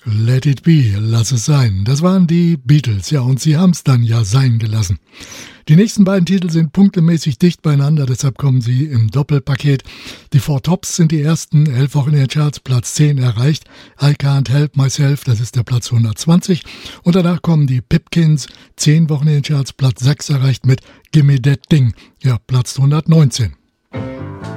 Let it be, lass es sein. Das waren die Beatles, ja, und sie haben es dann ja sein gelassen. Die nächsten beiden Titel sind punktemäßig dicht beieinander, deshalb kommen sie im Doppelpaket. Die Four Tops sind die ersten 11 Wochen in den Charts, Platz 10 erreicht. I Can't Help Myself, das ist der Platz 120. Und danach kommen die Pipkins, 10 Wochen in den Charts, Platz 6 erreicht mit Gimme That Thing, ja, Platz 119.